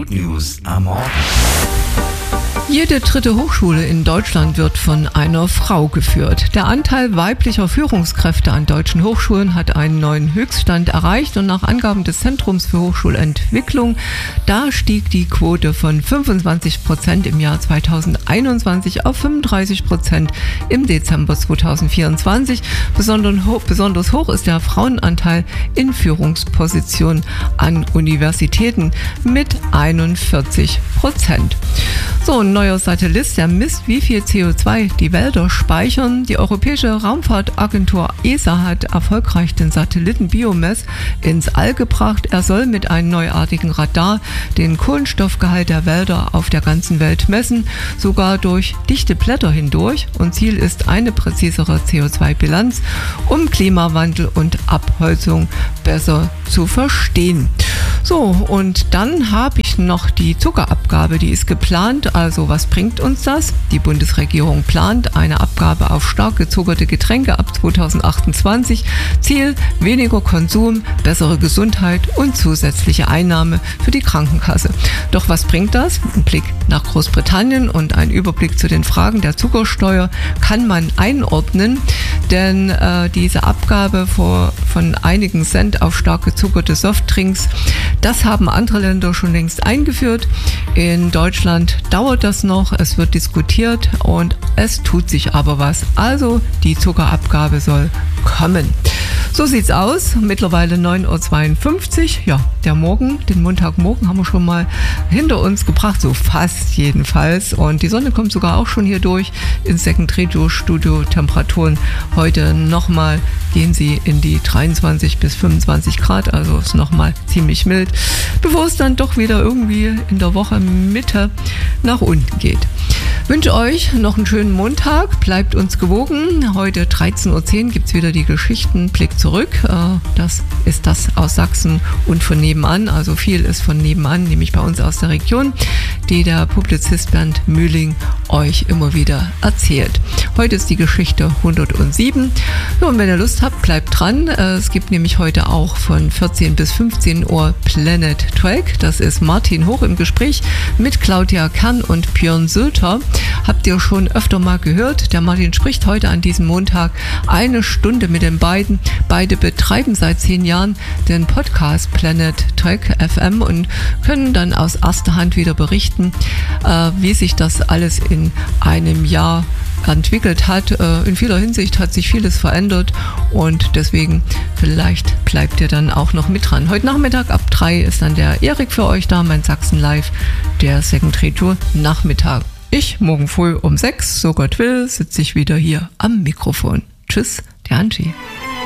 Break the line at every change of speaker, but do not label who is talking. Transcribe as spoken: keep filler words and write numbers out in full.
Good News am Morgen.
Jede dritte Hochschule in Deutschland wird von einer Frau geführt. Der Anteil weiblicher Führungskräfte an deutschen Hochschulen hat einen neuen Höchststand erreicht und nach Angaben des Zentrums für Hochschulentwicklung, da stieg die Quote von fünfundzwanzig Prozent im Jahr zweitausendeinundzwanzig auf fünfunddreißig Prozent im Dezember zweitausendvierundzwanzig. Besonders hoch, besonders hoch ist der Frauenanteil in Führungspositionen an Universitäten mit einundvierzig Prozent. So, ein neuer Satellit, der misst, wie viel C O zwei die Wälder speichern. Die Europäische Raumfahrtagentur E S A hat erfolgreich den Satelliten Biomass ins All gebracht. Er soll mit einem neuartigen Radar den Kohlenstoffgehalt der Wälder auf der ganzen Welt messen, sogar durch dichte Blätter hindurch. Und Ziel ist eine präzisere C O zwei Bilanz, um Klimawandel und Abholzung besser zu verstehen. So, und dann habe ich noch die Zuckerabgabe, die ist geplant. Also was bringt uns das? Die Bundesregierung plant eine Abgabe auf stark gezuckerte Getränke ab zweitausendachtundzwanzig. Ziel: weniger Konsum, bessere Gesundheit und zusätzliche Einnahme für die Krankenkasse. Doch was bringt das? Ein Blick nach Großbritannien und ein Überblick zu den Fragen der Zuckersteuer kann man einordnen, denn äh, diese Abgabe vor, von einigen Cent auf stark gezuckerte Softdrinks, das haben andere Länder schon längst eingeführt. In Deutschland dauert das noch, es wird diskutiert und es tut sich aber was. Also die Zuckerabgabe soll kommen. So sieht's aus. Mittlerweile neun Uhr zweiundfünfzig. Ja, der Morgen, den Montagmorgen haben wir schon mal hinter uns gebracht, so fast jedenfalls. Und die Sonne kommt sogar auch schon hier durch ins Second Radio Studio. Temperaturen heute nochmal gehen sie in die dreiundzwanzig bis fünfundzwanzig Grad, also ist nochmal ziemlich mild, bevor es dann doch wieder irgendwie in der Woche Mitte nach unten geht. Ich wünsche euch noch einen schönen Montag, bleibt uns gewogen. Heute dreizehn Uhr zehn gibt es wieder die Geschichten Blick zurück. Das ist das aus Sachsen und von nebenan, also viel ist von nebenan, nämlich bei uns aus der Region, die der Publizist Bernd Mühling euch immer wieder erzählt. Heute ist die Geschichte hundertsieben. Ja, und wenn ihr Lust habt, bleibt dran. Es gibt nämlich heute auch von vierzehn bis fünfzehn Uhr Planet Track. Das ist Martin Hoch im Gespräch mit Claudia Kern und Björn Sülter. Habt ihr schon öfter mal gehört? Der Martin spricht heute an diesem Montag eine Stunde mit den beiden. Beide betreiben seit zehn Jahren den Podcast Planet Track F M und können dann aus erster Hand wieder berichten, äh, wie sich das alles in einem Jahr entwickelt hat. In vieler Hinsicht hat sich vieles verändert und deswegen vielleicht bleibt ihr dann auch noch mit dran. Heute Nachmittag ab drei ist dann der Erik für euch da, mein Sachsen Live, der Second Radio Nachmittag. Ich morgen früh um sechs, so Gott will, sitze ich wieder hier am Mikrofon. Tschüss, der Angie.